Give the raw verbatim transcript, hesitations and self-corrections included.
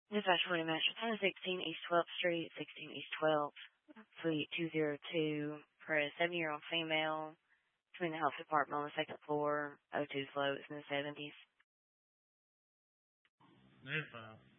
Dispatch forty Metro ten sixteen East twelfth Street, sixteen East twelfth, Suite two oh two, for a seven-year-old female between the health department on the second floor, O two flow, it's in the seventies. There's uh